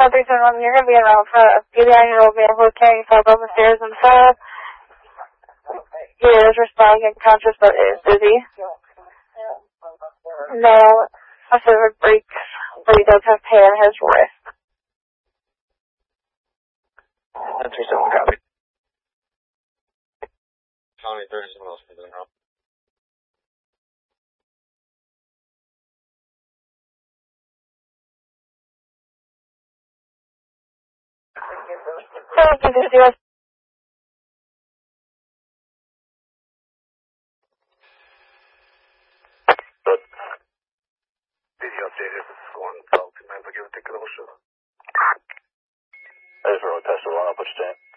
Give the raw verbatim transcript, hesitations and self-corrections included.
three seven one, you're going to be around for a eighty-nine-year-old man who was carrying himself up the stairs himself. He is responding and conscious, but is dizzy. No specific breaks, but he does have pain in his wrist. one three seven, copy. County thirty-seven else for the now. Thank you, zero. Video updated with scoring twelve to nine, but give a ticket also. There's a road test of one up, which